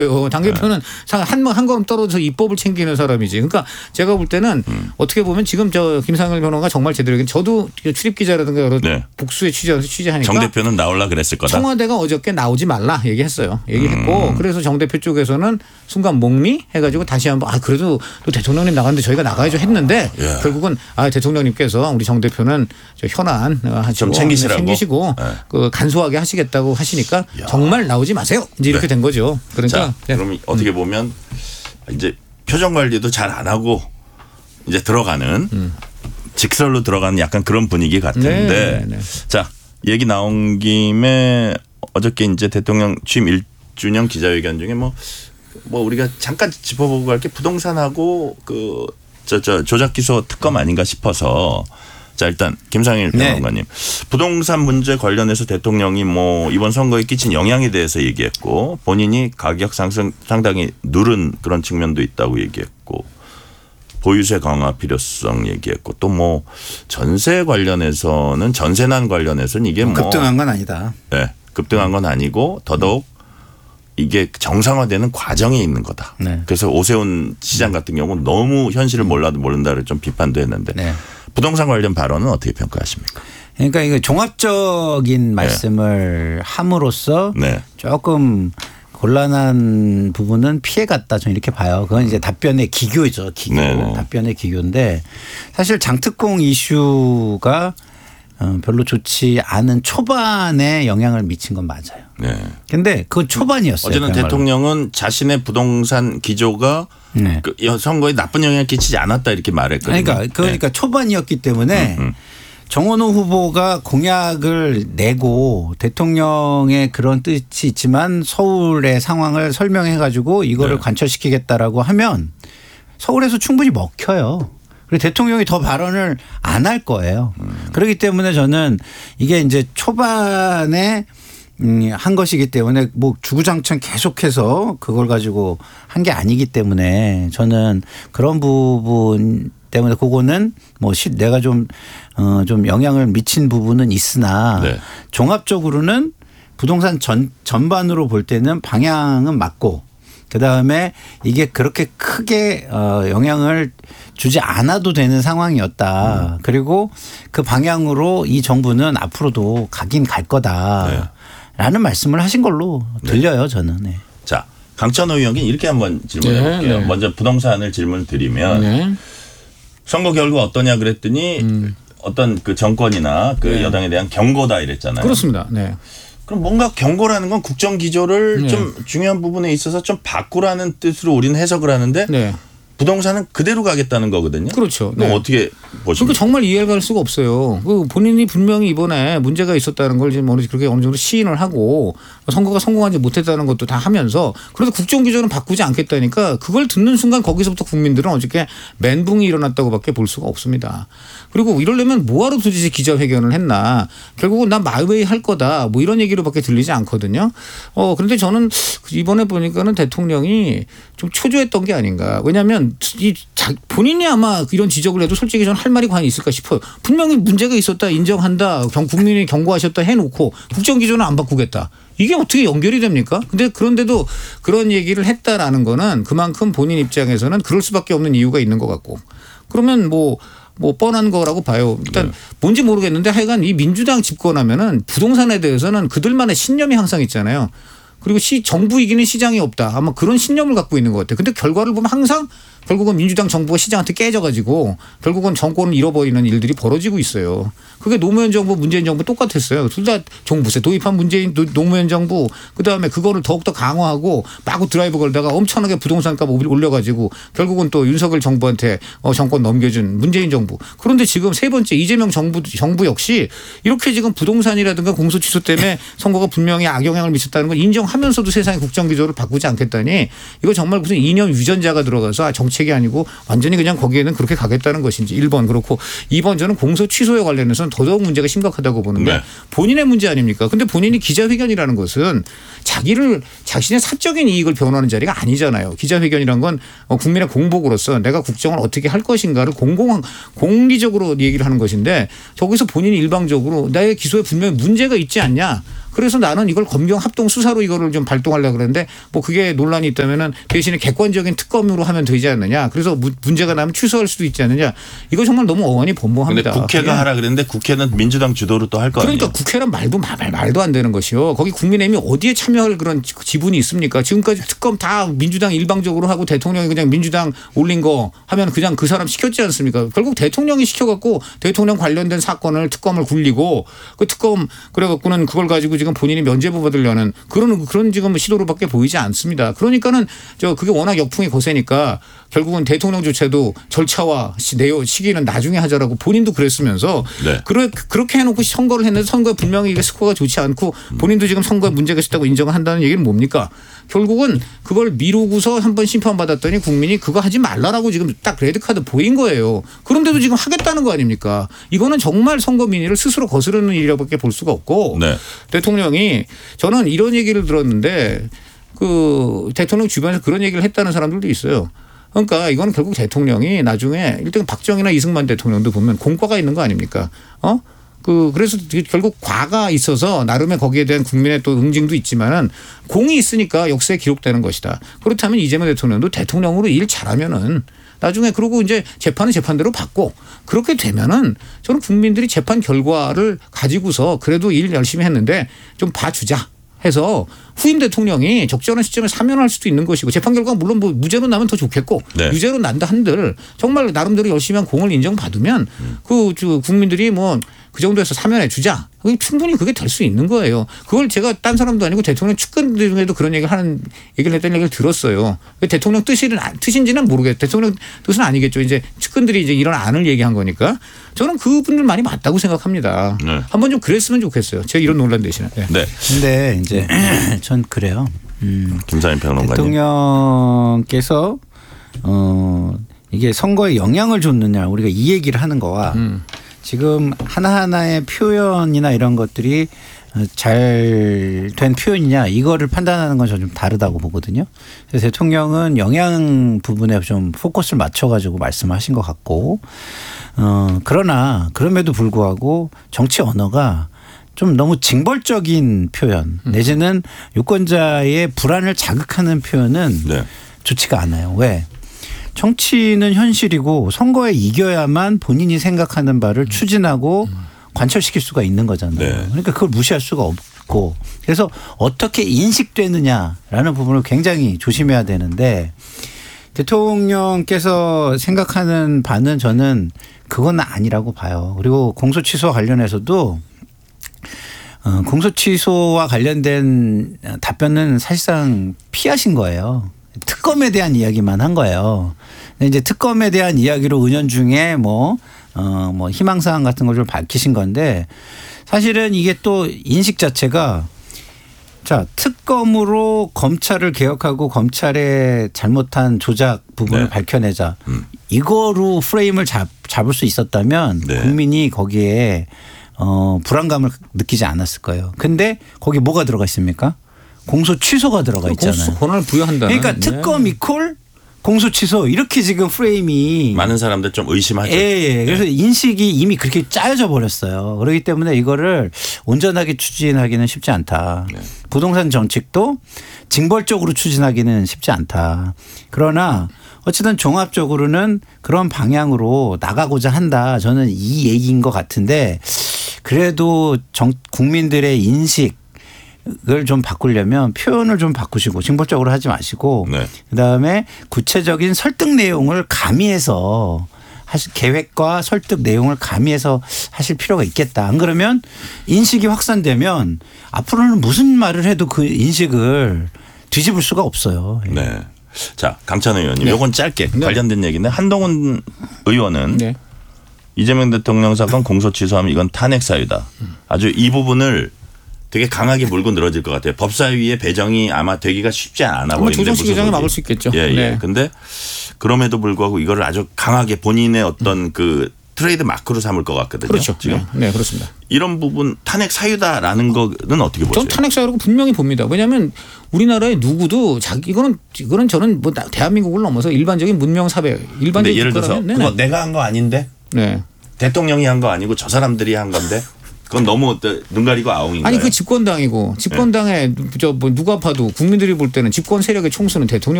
당 대표는 한 걸음 떨어져서 입법을 챙기는 사람이지. 그러니까 제가 볼 때는 어떻게 보면 지금 저 김상일 변호사가 정말 제대로 저도 출입 기자라든가 여러 복수에 취재하니까 정 대표는 나올라 그랬을 거다. 청와대가 어저께 나오지 말라 얘기했어요. 얘기했고 그래서 정 대표 쪽에서는 순간 목리 해가지고 다시 한번 그래도 또 대통령님 나갔는데 저희가 나가야죠 했는데 결국은 대통령님께서 우리 정 대표는 저 현안 좀 챙기시고 그 간소하게 하시겠다고 하시니까 정말 나오지 마세요. 이제 이렇게 된 거죠. 그러니까. 그럼 어떻게 보면 이제 표정 관리도 잘 안 하고 이제 들어가는 직설로 들어가는 약간 그런 분위기 같은데 자 얘기 나온 김에 어저께 이제 대통령 취임 1주년 기자회견 중에 뭐 우리가 잠깐 짚어보고 갈 게 부동산하고 그 조작 기소 특검 아닌가 싶어서 자 일단 김상일 평론가님 부동산 문제 관련해서 대통령이 뭐 이번 선거에 끼친 영향에 대해서 얘기했고 본인이 가격 상승 상당히 누른 그런 측면도 있다고 얘기했고 보유세 강화 필요성 얘기했고 또 뭐 전세 관련해서는 전세난 관련해서는 이게 뭐 급등한 건 아니다. 네, 급등한 건 아니고 더더욱 이게 정상화되는 과정에 있는 거다. 그래서 오세훈 시장 같은 경우는 너무 현실을 모른다를 좀 비판도 했는데 부동산 관련 발언은 어떻게 평가하십니까? 그러니까 이거 종합적인 말씀을 함으로써 조금 곤란한 부분은 피해갔다 저는 이렇게 봐요. 그건 이제 답변의 기교죠. 답변의 기교인데 사실 장특공 이슈가 별로 좋지 않은 초반에 영향을 미친 건 맞아요. 그런데 그건 초반이었어요. 어제는 대통령은 자신의 부동산 기조가 그 선거에 나쁜 영향을 끼치지 않았다 이렇게 말했거든요. 그러니까 초반이었기 때문에 정원호 후보가 공약을 내고 대통령의 그런 뜻이 있지만 서울의 상황을 설명해 가지고 이거를 관철시키겠다라고 하면 서울에서 충분히 먹혀요. 그리고 대통령이 더 발언을 안 할 거예요. 그렇기 때문에 저는 이게 이제 초반에 한 것이기 때문에 뭐 주구장창 계속해서 그걸 가지고 한 게 아니기 때문에 저는 그런 부분 때문에 그거는 뭐 내가 좀 영향을 미친 부분은 있으나 종합적으로는 부동산 전반으로 볼 때는 방향은 맞고 그다음에 이게 그렇게 크게 영향을 주지 않아도 되는 상황이었다. 그리고 그 방향으로 이 정부는 앞으로도 가긴 갈 거다라는 말씀을 하신 걸로 들려요 저는. 자 강찬호 의원님 이렇게 한번 질문해 볼게요. 먼저 부동산을 질문 드리면 선거 결과 어떠냐 그랬더니 어떤 그 정권이나 그 여당에 대한 경고다 이랬잖아요. 그렇습니다. 그럼 뭔가 경고라는 건 국정 기조를 좀 중요한 부분에 있어서 좀 바꾸라는 뜻으로 우리는 해석을 하는데 부동산은 그대로 가겠다는 거거든요. 그렇죠. 그럼 어떻게 보십니까? 그러니까 정말 이해가 갈 수가 없어요. 그 본인이 분명히 이번에 문제가 있었다는 걸 지금 그렇게 어느 정도 시인을 하고 선거가 성공하지 못했다는 것도 다 하면서 그래도 국정 기조는 바꾸지 않겠다니까 그걸 듣는 순간 거기서부터 국민들은 어저께 멘붕이 일어났다고밖에 볼 수가 없습니다. 그리고 이러려면 뭐하러 도대체 기자회견을 했나. 결국은 난 마이웨이 할 거다. 뭐 이런 얘기로밖에 들리지 않거든요. 그런데 저는 이번에 보니까는 대통령이 좀 초조했던 게 아닌가. 왜냐하면 본인이 아마 이런 지적을 해도 솔직히 저는 할 말이 과연 있을까 싶어요. 분명히 문제가 있었다 인정한다. 국민이 경고하셨다 해놓고 국정기조는 안 바꾸겠다. 이게 어떻게 연결이 됩니까? 그런데도 그런 얘기를 했다라는 거는 그만큼 본인 입장에서는 그럴 수밖에 없는 이유가 있는 것 같고. 그러면 뭐 뻔한 거라고 봐요. 일단 뭔지 모르겠는데 하여간 이 민주당 집권하면은 부동산에 대해서는 그들만의 신념이 항상 있잖아요. 그리고 정부 이기는 시장이 없다. 아마 그런 신념을 갖고 있는 것 같아요. 근데 결과를 보면 항상 결국은 민주당 정부가 시장한테 깨져가지고 결국은 정권을 잃어버리는 일들이 벌어지고 있어요. 그게 노무현 정부 문재인 정부 똑같았어요. 둘 다 종부세 도입한 노무현 정부 그다음에 그거를 더욱더 강화하고 마구 드라이브 걸다가 엄청나게 부동산값 올려가지고 결국은 또 윤석열 정부한테 정권 넘겨준 문재인 정부. 그런데 지금 세 번째 이재명 정부 역시 이렇게 지금 부동산이라든가 공소 취소 때문에 선거가 분명히 악영향을 미쳤다는 걸 인정하면서도 세상의 국정기조를 바꾸지 않겠다니 이거 정말 무슨 이념 유전자가 들어가서 정책이 아니고 완전히 그냥 거기에는 그렇게 가겠다는 것인지 1번 그렇고 2번 저는 공소 취소에 관련해서는 더더욱 문제가 심각하다고 보는데 본인의 문제 아닙니까? 근데 본인이 기자회견이라는 것은 자신의 사적인 이익을 변호하는 자리가 아니잖아요. 기자회견이란 건 국민의 공복으로서 내가 국정을 어떻게 할 것인가를 공리적으로 얘기를 하는 것인데 저기서 본인이 일방적으로 나의 기소에 분명히 문제가 있지 않냐 그래서 나는 이걸 검경 합동 수사로 이거를 좀 발동하려고 그러는데 뭐 그게 논란이 있다면은 대신에 객관적인 특검으로 하면 되지 않느냐. 그래서 문제가 나면 취소할 수도 있지 않느냐. 이거 정말 너무 어원이 번복합니다. 그런데 국회가 하라 그랬는데 국회는 민주당 주도로 또 할 거 아니에요. 그러니까 국회란 말도 안 되는 것이요. 거기 국민의힘이 어디에 참여할 그런 지분이 있습니까? 지금까지 특검 다 민주당 일방적으로 하고 대통령이 그냥 민주당 올린 거 하면 그냥 그 사람 시켰지 않습니까? 결국 대통령이 시켜갖고 대통령 관련된 사건을 특검을 굴리고 그 특검 그래갖고는 그걸 가지고 지금 본인이 면죄부 받으려는 그런 지금 시도로밖에 보이지 않습니다. 그러니까는 그게 워낙 역풍이 거세니까 결국은 대통령조차도 절차와 시기는 나중에 하자라고 본인도 그랬으면서 네. 그렇게 해놓고 선거를 했는데 선거에 분명히 이게 스코어가 좋지 않고 본인도 지금 선거에 문제가 있었다고 인정을 한다는 얘기는 뭡니까? 결국은 그걸 미루고서 한번 심판받았더니 국민이 그거 하지 말라라고 지금 딱 레드카드 보인 거예요. 그런데도 지금 하겠다는 거 아닙니까? 이거는 정말 선거 민의를 스스로 거스르는 일이라고밖에 볼 수가 없고 네. 대통령이 저는 이런 얘기를 들었는데 그 대통령 주변에서 그런 얘기를 했다는 사람들도 있어요. 그러니까 이건 결국 대통령이 나중에 일단 박정희나 이승만 대통령도 보면 공과가 있는 거 아닙니까? 그래서 결국 과가 있어서 나름의 거기에 대한 국민의 또 응징도 있지만은 공이 있으니까 역사에 기록되는 것이다. 그렇다면 이재명 대통령도 대통령으로 일 잘하면은 나중에 그러고 이제 재판은 재판대로 받고 그렇게 되면은 저는 국민들이 재판 결과를 가지고서 그래도 일 열심히 했는데 좀 봐주자 해서 후임 대통령이 적절한 시점에 사면할 수도 있는 것이고 재판 결과가 물론 뭐 무죄로 나면 더 좋겠고 네. 유죄로 난다 한들 정말 나름대로 열심히 한 공을 인정받으면 그 국민들이 뭐 그 정도에서 사면해 주자. 충분히 그게 될 수 있는 거예요. 그걸 제가 딴 사람도 아니고 대통령 측근 중에도 그런 얘기를 했다는 얘기를 들었어요. 대통령 뜻인지는 모르겠어요. 대통령 뜻은 아니겠죠. 이제 측근들이 이제 이런 안을 얘기한 거니까 저는 그분들 말이 맞다고 생각합니다. 네. 한번 좀 그랬으면 좋겠어요. 제가 이런 논란 대신에. 네. 네. 근데 이제 전 그래요. 김상인 평론가님. 대통령께서 이게 선거에 영향을 줬느냐 우리가 이 얘기를 하는 거와 지금 하나하나의 표현이나 이런 것들이 잘 된 표현이냐 이거를 판단하는 건 좀 다르다고 보거든요. 그래서 대통령은 영양 부분에 좀 포커스를 맞춰가지고 말씀하신 것 같고 그러나 그럼에도 불구하고 정치 언어가 좀 너무 징벌적인 표현 내지는 유권자의 불안을 자극하는 표현은 네. 좋지가 않아요. 왜? 정치는 현실이고 선거에 이겨야만 본인이 생각하는 바를 추진하고 관철시킬 수가 있는 거잖아요. 네. 그러니까 그걸 무시할 수가 없고 그래서 어떻게 인식되느냐라는 부분을 굉장히 조심해야 되는데 대통령께서 생각하는 바는 저는 그건 아니라고 봐요. 그리고 공소 취소와 관련해서도 공소 취소와 관련된 답변은 사실상 피하신 거예요. 특검에 대한 이야기만 한 거예요. 이제 특검에 대한 이야기로 은연중에 뭐 희망사항 같은 걸 좀 밝히신 건데 사실은 이게 또 인식 자체가 자, 특검으로 검찰을 개혁하고 검찰의 잘못한 조작 부분을 네. 밝혀내자. 이거로 프레임을 잡을 수 있었다면 네. 국민이 거기에 불안감을 느끼지 않았을 거예요. 근데 거기 뭐가 들어가 있습니까? 공소 취소가 들어가 있잖아요. 공소 권한을 부여한다는. 그러니까 특검 이퀄 공소 취소 이렇게 지금 프레임이 많은 사람들 좀 의심하죠. 예. 그래서 인식이 이미 그렇게 짜여져 버렸어요. 그렇기 때문에 이거를 온전하게 추진하기는 쉽지 않다. 네. 부동산 정책도 징벌적으로 추진하기는 쉽지 않다. 그러나 어쨌든 종합적으로는 그런 방향으로 나가고자 한다. 저는 이 얘기인 것 같은데 그래도 국민들의 인식 을 좀 바꾸려면 표현을 좀 바꾸시고 징벌적으로 하지 마시고 네. 그다음에 구체적인 설득 내용을 가미해서 계획과 설득 내용을 가미해서 하실 필요가 있겠다. 안 그러면 인식이 확산되면 앞으로는 무슨 말을 해도 그 인식을 뒤집을 수가 없어요. 예. 네. 자, 강찬 의원님, 네. 요건 짧게 네. 관련된 얘기인데 한동훈 의원은 네. 이재명 대통령 사건 공소 취소하면 이건 탄핵 사유다. 아주 이 부분을 되게 강하게 물고 늘어질 것 같아요. 법사위의 배정이 아마 되기가 쉽지 않아 보이는데. 조정식 무소속이. 의장이 막을 수 있겠죠. 예. 네. 근데 그럼에도 불구하고 이거를 아주 강하게 본인의 어떤 그 트레이드 마크로 삼을 것 같거든요. 그렇죠. 지금. 네, 그렇습니다. 이런 부분 탄핵 사유다라는 거는 어떻게 보세요? 전 탄핵 사유라고 분명히 봅니다. 왜냐하면 우리나라의 누구도 이거는 저는 뭐 대한민국을 넘어서 일반적인 문명 사회, 근데 일반적인 예를 들어서 국가라면 그거 내가 한 거 아닌데 네. 대통령이 한 거 아니고 저 사람들이 한 건데 그건 너무 눈 가리고 아웅인가요? 아니 그 집권당이고 집권당에 저 뭐 누가 봐도 국민들이 볼 때는 집권 세력의 총수는 대통령.